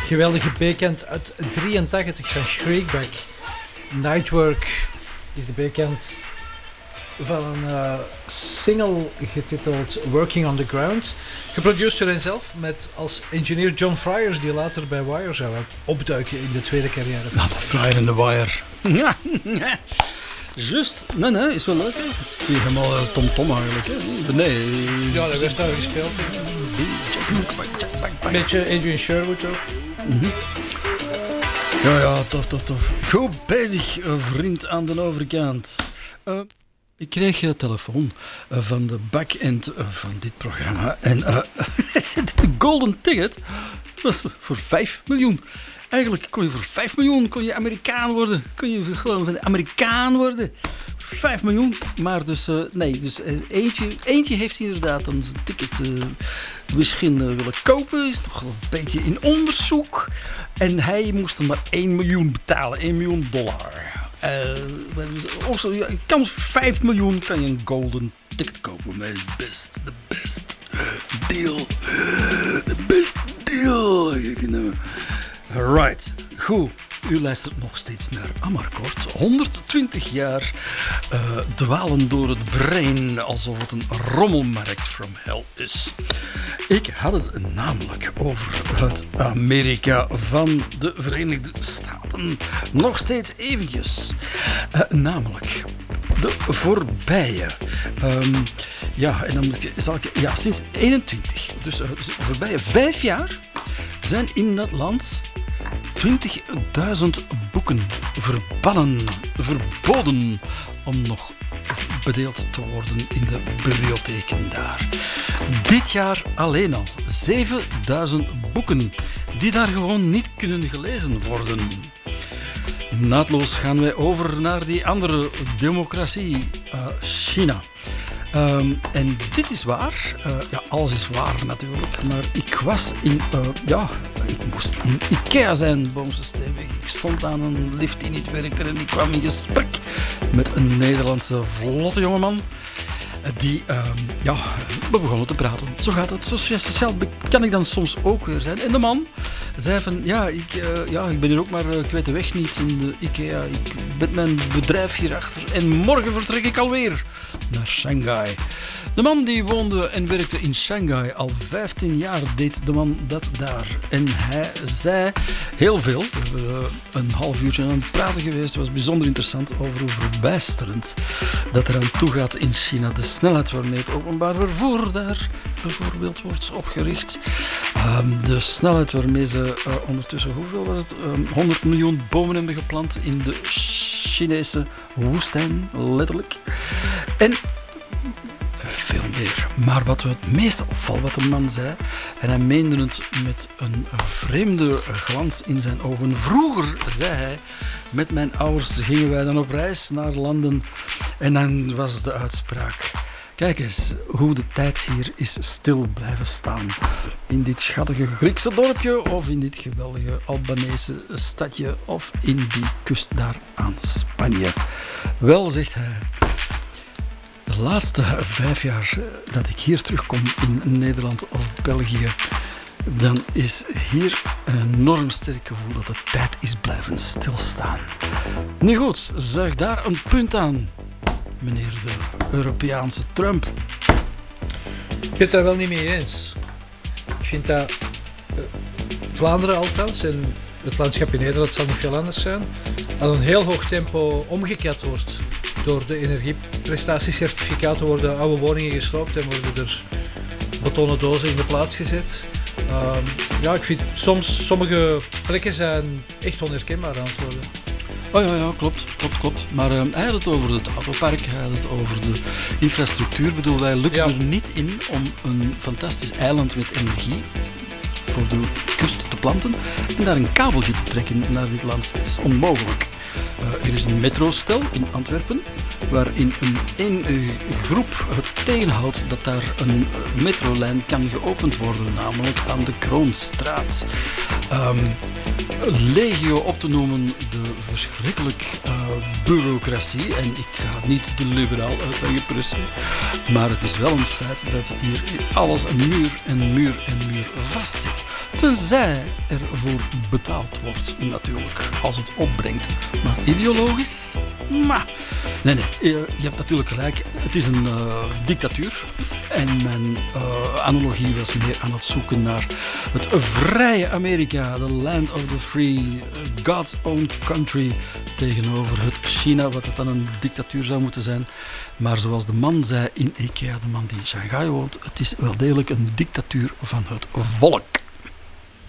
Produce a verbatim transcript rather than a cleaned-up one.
geweldige B-kant uit drieëntachtig van Shriekback. Nightwork is de B-kant van een uh, single getiteld Working on the Ground. Geproduceerd door henzelf met als engineer John Fryers, die later bij Wire zou opduiken in de tweede carrière. Nou, de Flyer in the Wire. Just, nee, nee, is wel leuk. Hè? Het is helemaal Tom Tom eigenlijk. Hè? Nee, ja, dat werd daar gespeeld. Een beetje Adrian Sherwood ook. Mm-hmm. Ja, ja, tof, tof, tof. Goed bezig, vriend aan de overkant. Uh, ik kreeg uh, telefoon uh, van de back-end uh, van dit programma. En uh, de golden ticket was voor vijf miljoen. Eigenlijk kon je voor vijf miljoen kon je Amerikaan worden. Kon je gewoon een Amerikaan worden. Voor vijf miljoen. Maar dus, uh, nee, dus uh, eentje, eentje heeft inderdaad een ticket uh, misschien uh, willen kopen. Is toch een beetje in onderzoek. En hij moest er maar één miljoen betalen. één miljoen dollar. Uh, also, ja, kan vijf miljoen kan je een golden ticket kopen. Maar het best, de best deal. De best deal. Right, goed. U luistert nog steeds naar Amarcord. honderdtwintig jaar uh, dwalen door het brein alsof het een rommelmarkt from hell is. Ik had het namelijk over het Amerika van de Verenigde Staten. Nog steeds eventjes. Uh, namelijk de voorbije. Um, ja, en dan zal ik... Ja, sinds eenentwintig. Dus uh, de voorbije vijf jaar zijn in dat land twintigduizend boeken verbannen, verboden om nog bedeeld te worden in de bibliotheken daar. Dit jaar alleen al zevenduizend boeken die daar gewoon niet kunnen gelezen worden. Naadloos gaan wij over naar die andere democratie, uh, China. Um, en dit is waar. Uh, ja, alles is waar natuurlijk. Maar ik was in... Uh, ja, ik moest in Ikea zijn, Boomse Steenweg. Ik stond aan een lift die niet werkte en ik kwam in gesprek met een Nederlandse vlotte jongeman. Die, uh, ja, we begonnen te praten. Zo gaat het. Zo sociaal kan ik dan soms ook weer zijn. En de man zei van, ja, ik, uh, ja, ik ben hier ook maar, uh, ik weet de weg niet in de Ikea. Ik ben mijn bedrijf hierachter. En morgen vertrek ik alweer naar Shanghai. De man die woonde en werkte in Shanghai al vijftien jaar, deed de man dat daar. En hij zei heel veel. We hebben uh, een half uurtje aan het praten geweest. Het was bijzonder interessant over hoe verbijsterend dat er aan toe gaat in China. De snelheid waarmee het openbaar vervoer daar bijvoorbeeld wordt opgericht. Um, de snelheid waarmee ze uh, ondertussen, hoeveel was het? Um, honderd miljoen bomen hebben geplant in de Chinese woestijn, letterlijk. En veel meer. Maar wat me het meest opvalt, wat de man zei, en hij meende het met een vreemde glans in zijn ogen. Vroeger, zei hij, met mijn ouders gingen wij dan op reis naar landen en dan was de uitspraak: kijk eens hoe de tijd hier is stil blijven staan. In dit schattige Griekse dorpje of in dit geweldige Albanese stadje of in die kust daar aan Spanje. Wel, zegt hij, de laatste vijf jaar dat ik hier terugkom in Nederland of België, dan is hier een enorm sterk gevoel dat de tijd is blijven stilstaan. Nu goed, zeg daar een punt aan, meneer de Europeaanse Trump. Ik ben het daar wel niet mee eens. Ik vind dat uh, Vlaanderen althans, en het landschap in Nederland zal niet veel anders zijn, aan een heel hoog tempo omgekeerd wordt. Door de energieprestatiecertificaten worden oude woningen gesloopt en worden er betonnen dozen in de plaats gezet. Um, ja, ik vind soms sommige plekken zijn echt onherkenbaar aan het worden. Oh ja, ja, klopt, klopt, klopt. Maar um, hij had het over het autopark, hij had het over de infrastructuur. Ik bedoel, wij lukken ja. er niet in om een fantastisch eiland met energie voor de kust te planten en daar een kabeltje te trekken naar dit land. Het is onmogelijk. Uh, er is een metrostel in Antwerpen, waarin een één groep het tegenhoudt dat daar een metrolijn kan geopend worden, namelijk aan de Kroonstraat. Um, legio op te noemen, de verschrikkelijk uh, bureaucratie. En ik ga niet de liberaal uitleggen per se, maar het is wel een feit dat hier alles een muur en muur en muur vastzit. Tenzij er voor betaald wordt, natuurlijk, als het opbrengt. Maar ideologisch? Maar. Nee, nee, je hebt natuurlijk gelijk. Het is een uh, dictatuur. En mijn uh, analogie was meer aan het zoeken naar het vrije Amerika, the land of the free, God's own country, tegenover het China, wat het dan een dictatuur zou moeten zijn. Maar zoals de man zei in IKEA, de man die in Shanghai woont, het is wel degelijk een dictatuur van het volk.